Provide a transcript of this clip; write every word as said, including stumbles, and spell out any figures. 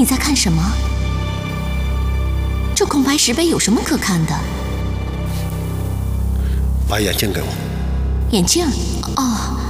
你在看什么？这空白石碑有什么可看的？ 把眼镜给我。 眼镜？哦。